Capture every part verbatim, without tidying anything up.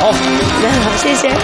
好， 谢谢。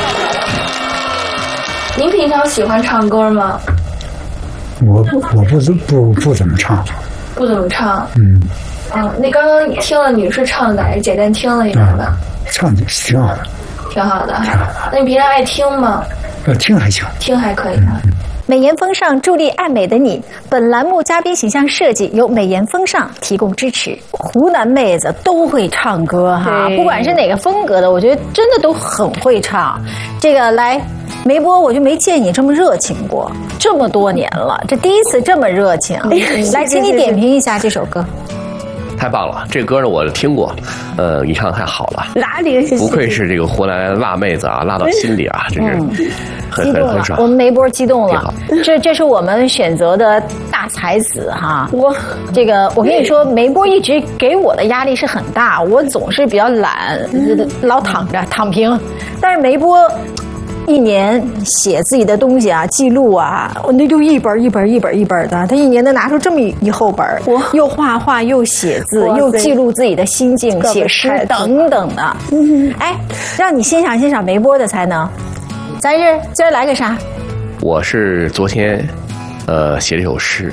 您平常喜欢唱歌吗？ 我我不不不怎么唱， 不怎么唱。 嗯。 嗯，那刚刚听了女士唱的，简单听了一下吧。 唱的挺好的。 挺好的。挺好的。那你平常爱听吗？ 呃，听还行。 听还可以。 嗯。 美颜风尚助力爱美的你，本栏目嘉宾形象设计由美颜风尚提供支持。湖南妹子都会唱歌哈，不管是哪个风格的，我觉得真的都很会唱。这个来，梅波，我就没见你这么热情过，这么多年了，这第一次这么热情。来，请你点评一下这首歌。 太棒了，这歌呢我听过，呃，你唱的太好了， 哪里？ 不愧是这个湖南辣妹子啊，辣到心里啊，真是很激动了。我们梅波激动了，这这是我们选择的大才子哈。我这个我跟你说，梅波一直给我的压力是很大，我总是比较懒，老躺着躺平，但是梅波。一年写自己的东西啊，记录啊，我那就一本一本一本一本的。他一年能拿出这么一厚本，又画画又写字，又记录自己的心境，写诗等等的。哎，让你欣赏欣赏梅波的才能。咱是今儿来个啥？ 我是昨天，呃，写了一首诗。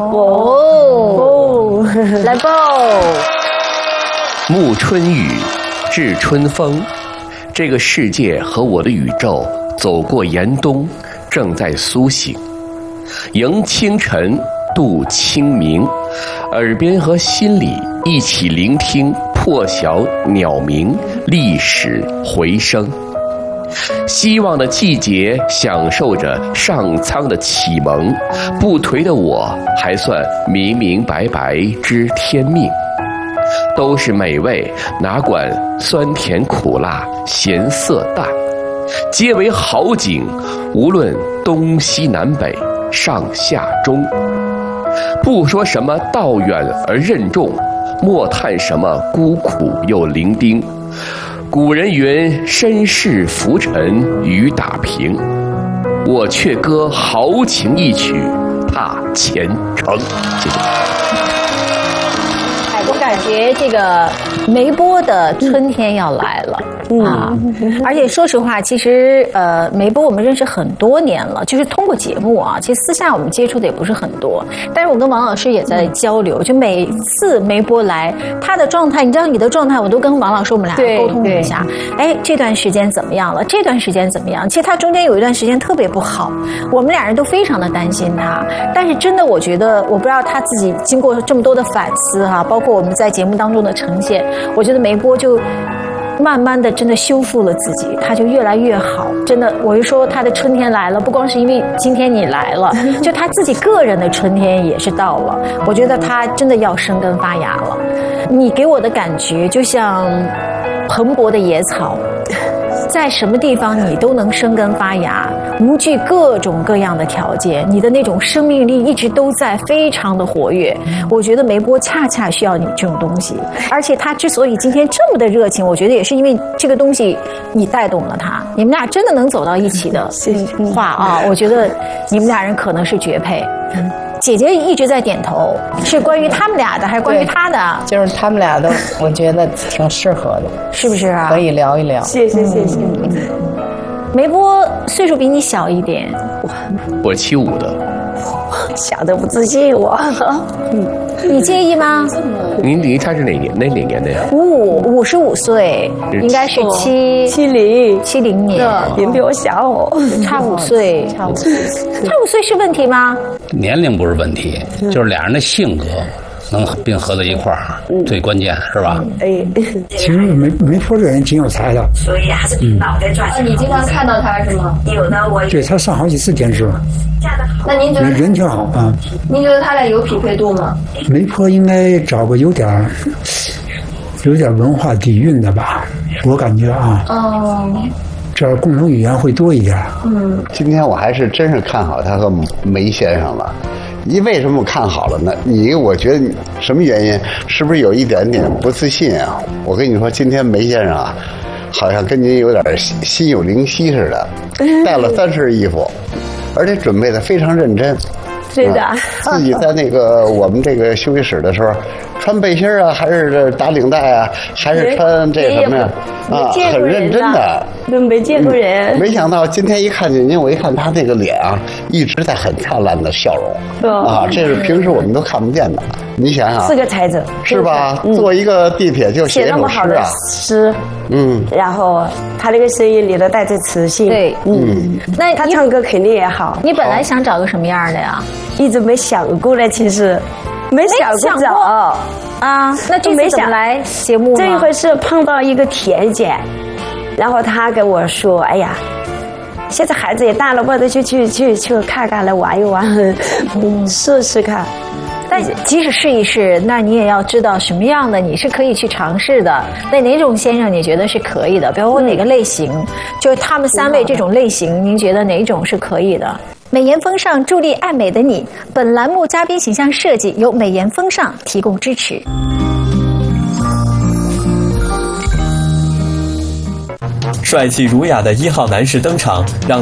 哦，来吧。 暮春雨，至春风，这个世界和我的宇宙。走过严冬，正在苏醒，迎清晨，度清明，耳边和心里一起聆听破晓鸟鸣，历史回声。希望的季节，享受着上苍的启蒙，不颓的我还算明明白白知天命。都是美味，哪管酸甜苦辣咸涩淡，皆为好景，无论东西南北上下中。不说什么道远而任重，莫叹什么孤苦又伶仃。古人云：身世浮沉雨打平，我却歌豪情一曲踏前程。谢谢。 我感觉这个梅波的春天要来了。啊，而且说实话，其实呃，梅波我们认识很多年了，就是通过节目啊，其实私下我们接触的也不是很多。但是我跟王老师也在交流，就每次梅波来，他的状态，你知道你的状态，我都跟王老师我们俩沟通一下。哎，这段时间怎么样了？这段时间怎么样？其实他中间有一段时间特别不好，我们俩人都非常的担心他。但是真的，我觉得我不知道他自己经过这么多的反思哈、啊，包括我们在节目当中的呈现，我觉得梅波就。慢慢的真的修复了自己，他就越来越好。真的，我就说他的春天来了，不光是因为今天你来了，就他自己个人的春天也是到了。我觉得他真的要生根发芽了。你给我的感觉就像蓬勃的野草，在什么地方你都能生根发芽，无惧各种各样的条件，你的那种生命力一直都在，非常的活跃。我觉得梅波恰恰需要你这种东西，而且他之所以今天这么的热情，我觉得也是因为这个东西你带动了他，你们俩真的能走到一起的话啊，我觉得你们俩人可能是绝配。姐姐一直在点头，是关于他们俩的还是关于他的？ 就是他们俩的，我觉得挺适合的， 是不是啊？ 可以聊一聊。 谢谢谢谢。嗯、梅波岁数比你小一点， 我七五的， 小的不自信我。嗯，你介意吗？ 您您他是哪年？哪哪年的呀？ 五五五十五岁，应该是七七零七零年。 您比我小哦， 差五岁，差五岁，差五岁是问题吗？ 年龄不是问题，就是俩人的性格能并合在一块儿，嗯、最关键是吧？ 哎， 其实梅梅波这个人挺有才的， 所以还是凭脑袋转。那、嗯、你经常看到他是吗？有的我。 对他上好几次电视。 那您觉得人挺好啊？ 您觉得他俩有匹配度吗？ 梅波应该找个有点有点文化底蕴的吧，我感觉啊。哦。这样共同语言会多一点。 嗯，今天我还是真是看好他和梅先生了。你为什么看好了呢？你我觉得你什么原因？是不是有一点点不自信啊？我跟你说，今天梅先生啊，好像跟您有点心有灵犀似的，带了三身衣服，而且准备的非常认真。 对的、 嗯，自己在那个我们这个休息室的时候， 穿背心啊，还是打领带啊，还是穿这什么呀？啊，很认真的。 都没见过人、 嗯。没想到今天一看见您，我一看他那个脸啊，一直在很灿烂的笑容。 哦、 啊，这是平时我们都看不见的。你想想， 是个才子， 是吧？嗯、坐一个地铁就写一首诗啊。 诗， 嗯， 然后他那个声音里头带着磁性。 对， 嗯，那他唱歌肯定也好。 你本来想找个什么样的呀？ 一直没想过呢，其实没想过找啊。那这次怎么来节目呢？ 这一回是碰到一个田姐，然后她跟我说：“哎呀，现在孩子也大了，我得去去去去看看，来玩一玩，嗯，试试看。” 但即使试一试，那你也要知道什么样的你是可以去尝试的。那哪种先生你觉得是可以的？比如说哪个类型，嗯、就是他们三位这种类型，您觉得哪种是可以的？美颜风尚助力爱美的你，本栏目嘉宾形象设计由美颜风尚提供支持。 帅气儒雅的一号男士登场，让